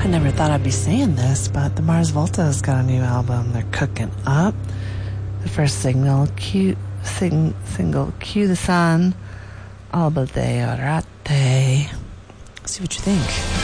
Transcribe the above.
I never thought I'd be saying this, but the Mars Volta's got a new album. They're cooking up. The first single, Cue the Sun, Alba de Orate. See what you think.